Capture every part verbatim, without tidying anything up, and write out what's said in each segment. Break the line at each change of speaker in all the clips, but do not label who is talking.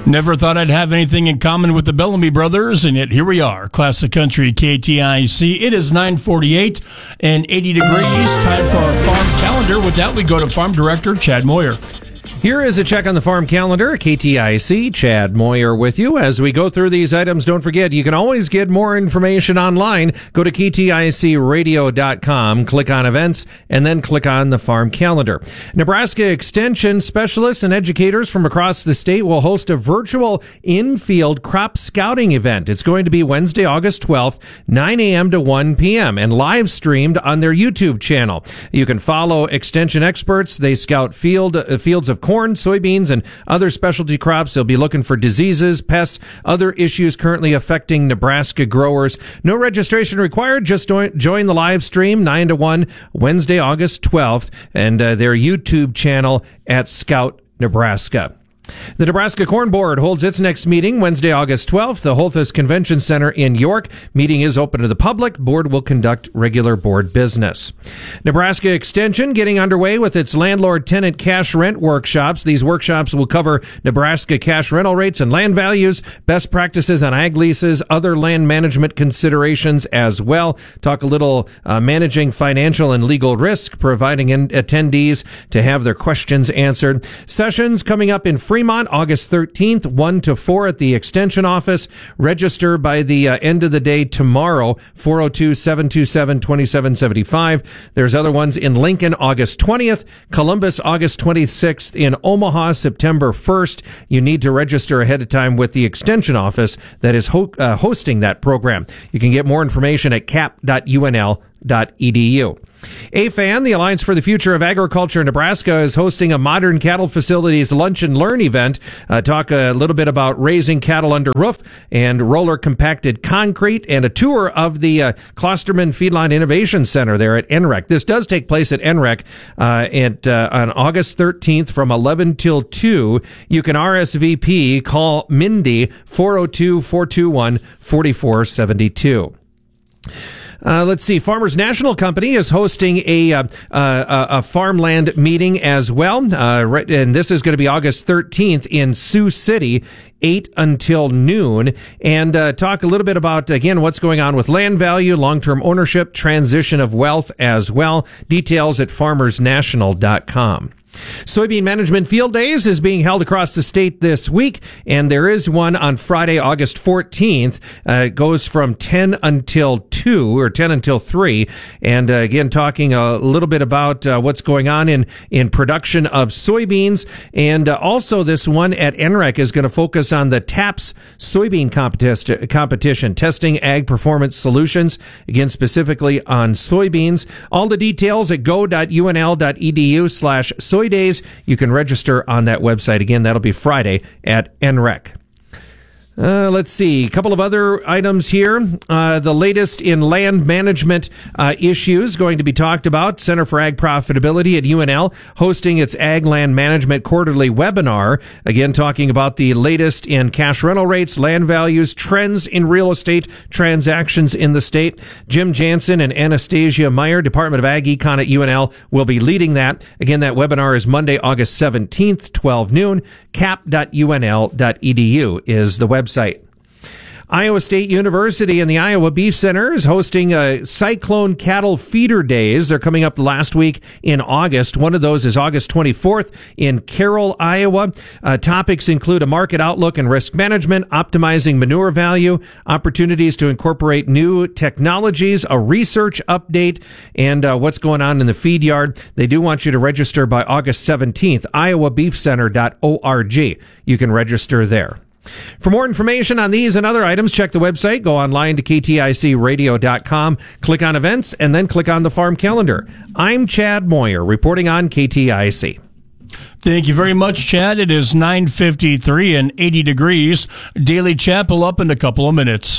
Never thought I'd have anything in common with the Bellamy brothers, and yet here we are. Classic Country K T I C. It is nine forty-eight and eighty degrees. Time for our farm calendar. With that, we go to Farm Director Chad Moyer.
Here is a check on the farm calendar. K T I C, Chad Moyer with you. As we go through these items, don't forget, you can always get more information online. Go to K T I C radio dot com, click on events, and then click on the farm calendar. Nebraska Extension specialists and educators from across the state will host a virtual in-field crop scouting event. It's going to be Wednesday, August twelfth, nine a.m. to one p.m. and live streamed on their YouTube channel. You can follow Extension experts. They scout field uh, fields of corn, soybeans, and other specialty crops. They'll be looking for diseases, pests, other issues currently affecting Nebraska growers. No registration required. Just join the live stream nine to one Wednesday, August twelfth, and uh, their YouTube channel at Scout Nebraska. The Nebraska Corn Board holds its next meeting Wednesday, August twelfth, the Holthus Convention Center in York. Meeting is open to the public. Board will conduct regular board business. Nebraska Extension getting underway with its landlord-tenant cash rent workshops. These workshops will cover Nebraska cash rental rates and land values, best practices on ag leases, other land management considerations as well. Talk a little uh, managing financial and legal risk, providing in- attendees to have their questions answered. Sessions coming up in Fremont, August thirteenth, one to four at the Extension office. Register by the uh, end of the day tomorrow, four oh two, seven two seven, two seven seven five. There's other ones in Lincoln, August twentieth, Columbus, August twenty-sixth, in Omaha, September first. You need to register ahead of time with the Extension office that is ho- uh, hosting that program. You can get more information at cap dot U N L dot E D U. A F A N, the Alliance for the Future of Agriculture in Nebraska, is hosting a Modern Cattle Facilities Lunch and Learn event. Uh, talk a little bit about raising cattle under roof and roller compacted concrete, and a tour of the uh, Klosterman Feedlot Innovation Center there at N R E C. This does take place at N R E C uh, at, uh, on August thirteenth from eleven till two. You can R S V P, call Mindy, four oh two, four two one, four four seven two. Uh, let's see. Farmers National Company is hosting a uh, uh, a farmland meeting as well, uh, right, and this is going to be August thirteenth in Sioux City, eight until noon, and uh, talk a little bit about, again, what's going on with land value, long-term ownership, transition of wealth as well. Details at farmers national dot com. Soybean Management Field Days is being held across the state this week, and there is one on Friday, August fourteenth. Uh, it goes from ten until two, or ten until three, and uh, again, talking a little bit about uh, what's going on in, in production of soybeans, and uh, also this one at N R E C is going to focus on the TAPS soybean competi- competition, testing ag performance solutions, again, specifically on soybeans. All the details at go dot U N L dot E D U slash soy days. You can register on that website. Again, that'll be Friday at N R E C. Uh, let's see. A couple of other items here. Uh, the latest in land management uh, issues going to be talked about. Center for Ag Profitability at U N L hosting its Ag Land Management quarterly webinar. Again, talking about the latest in cash rental rates, land values, trends in real estate transactions in the state. Jim Jansen and Anastasia Meyer, Department of Ag Econ at U N L, will be leading that. Again, that webinar is Monday, August seventeenth, twelve noon. cap dot U N L dot E D U is the website. Website. Iowa State University and the Iowa Beef Center is hosting a Cyclone Cattle Feeder Days. They're coming up last week in August. One of those is August twenty-fourth in Carroll, Iowa. Uh, topics include a market outlook and risk management, optimizing manure value, opportunities to incorporate new technologies, a research update, and uh, what's going on in the feed yard. They do want you to register by August seventeenth, iowa beef center dot org. You can register there. For more information on these and other items, check the website. Go online to K T I C radio dot com, click on events, and then click on the farm calendar. I'm Chad Moyer, reporting on K T I C.
Thank you very much, Chad. It is nine fifty-three and eighty degrees. Daily Chapel up in a couple of minutes.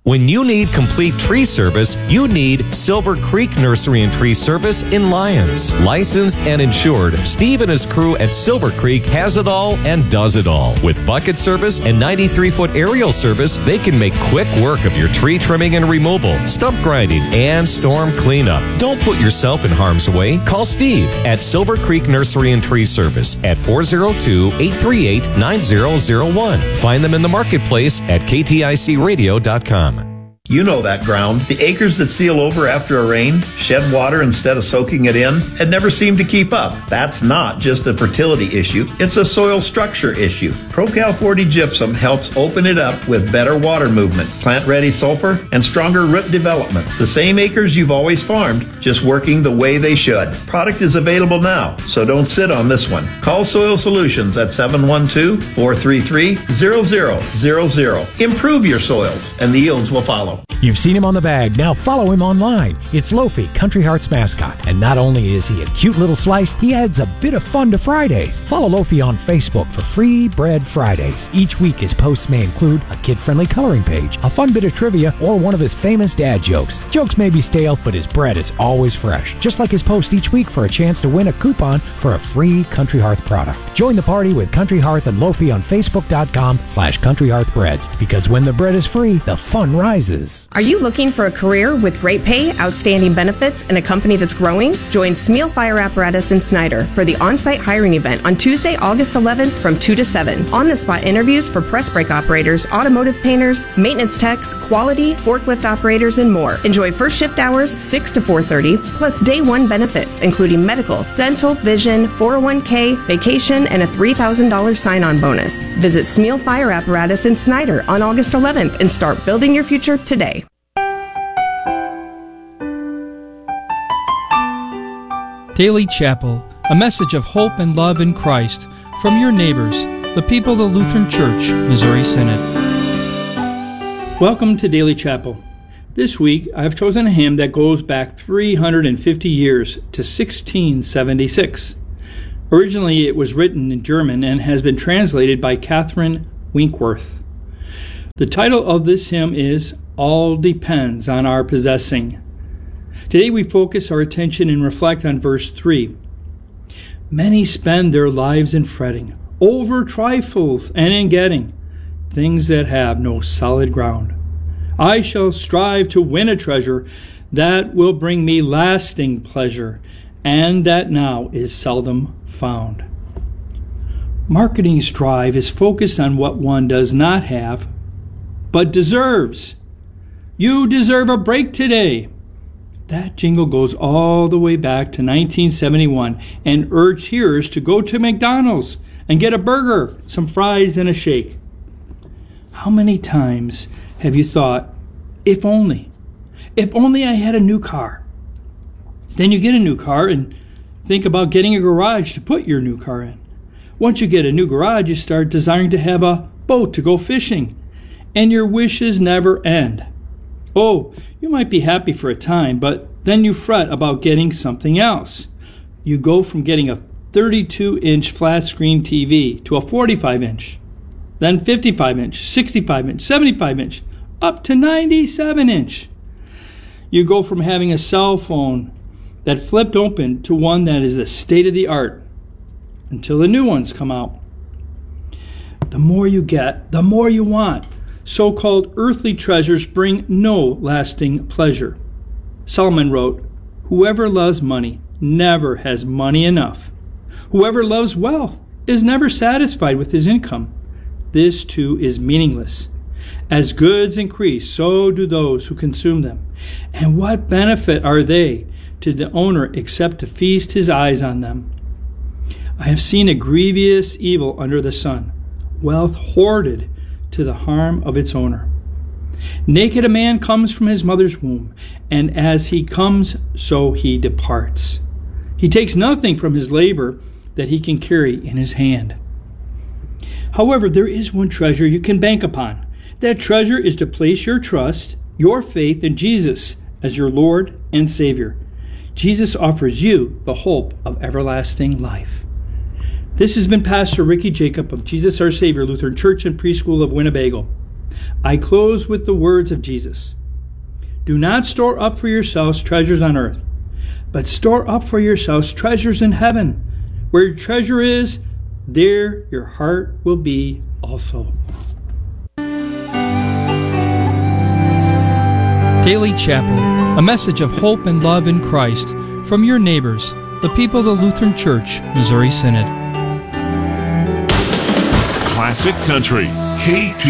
When you need complete tree service, you need Silver Creek Nursery and Tree Service in Lyons. Licensed and insured, Steve and his crew at Silver Creek has it all and does it all. With bucket service and ninety-three foot aerial service, they can make quick work of your tree trimming and removal, stump grinding, and storm cleanup. Don't put yourself in harm's way. Call Steve at Silver Creek Nursery and Tree Service at four oh two, eight three eight, nine oh oh one. Find them in the marketplace at K T I C radio dot com.
You know that ground. The acres that seal over after a rain, shed water instead of soaking it in, and never seem to keep up. That's not just a fertility issue, it's a soil structure issue. ProCal forty Gypsum helps open it up with better water movement, plant-ready sulfur, and stronger root development. The same acres you've always farmed, just working the way they should. Product is available now, so don't sit on this one. Call Soil Solutions at seven one two, four three three, zero zero zero zero. Improve your soils, and the yields will follow.
You've seen him on the bag, now follow him online. It's Lofi, Country Heart's mascot. And not only is he a cute little slice, he adds a bit of fun to Fridays. Follow Lofi on Facebook for Free Bread Fridays. Each week his posts may include a kid-friendly coloring page, a fun bit of trivia, or one of his famous dad jokes. Jokes may be stale, but his bread is always fresh. Just like his post each week for a chance to win a coupon for a free Country Hearth product. Join the party with Country Hearth and Lofi on Facebook.com slash Country Hearth Breads. Because when the bread is free, the fun rises.
Are you looking for a career with great pay, outstanding benefits, and a company that's growing? Join Smeal Fire Apparatus in Snyder for the on-site hiring event on Tuesday, August eleventh from two to seven. On-the-spot interviews for press brake operators, automotive painters, maintenance techs, quality, forklift operators, and more. Enjoy first shift hours, six to four thirty, plus day one benefits, including medical, dental, vision, four oh one k, vacation, and a three thousand dollars sign-on bonus. Visit Smeal Fire Apparatus in Snyder on August eleventh and start building your future today.
Daily Chapel, a message of hope and love in Christ from your neighbors, the people of the Lutheran Church, Missouri Synod. Welcome to Daily Chapel. This week, I've chosen a hymn that goes back three hundred fifty years to sixteen seventy-six. Originally, it was written in German and has been translated by Catherine Winkworth. The title of this hymn is All Depends on Our Possessing. Today we focus our attention and reflect on verse three. Many spend their lives in fretting, over trifles and in getting things that have no solid ground. I shall strive to win a treasure that will bring me lasting pleasure, and that now is seldom found. Marketing's drive is focused on what one does not have, but deserves. You deserve a break today. That jingle goes all the way back to nineteen seventy-one and urged hearers to go to McDonald's and get a burger, some fries, and a shake. How many times have you thought, if only, if only I had a new car? Then you get a new car and think about getting a garage to put your new car in. Once you get a new garage, you start desiring to have a boat to go fishing, and your wishes never end. Oh, you might be happy for a time, but then you fret about getting something else. You go from getting a thirty-two inch flat screen T V to a forty-five inch, then fifty-five inch, sixty-five inch, seventy-five inch, up to ninety-seven inch. You go from having a cell phone that flipped open to one that is the state of the art until the new ones come out. The more you get, the more you want. So-called earthly treasures bring no lasting pleasure. Solomon wrote, "Whoever loves money never has money enough. Whoever loves wealth is never satisfied with his income. This too is meaningless. As goods increase, so do those who consume them. And what benefit are they to the owner except to feast his eyes on them? I have seen a grievous evil under the sun, wealth hoarded to the harm of its owner. Naked a man comes from his mother's womb, and as he comes, so he departs. He takes nothing from his labor that he can carry in his hand." However, there is one treasure you can bank upon. That treasure is to place your trust, your faith in Jesus as your Lord and Savior. Jesus offers you the hope of everlasting life. This has been Pastor Ricky Jacob of Jesus Our Savior Lutheran Church and Preschool of Winnebago. I close with the words of Jesus. Do not store up for yourselves treasures on earth, but store up for yourselves treasures in heaven. Where your treasure is, there your heart will be also. Daily Chapel, a message of hope and love in Christ from your neighbors, the people of the Lutheran Church, Missouri Synod.
Classic Country, K T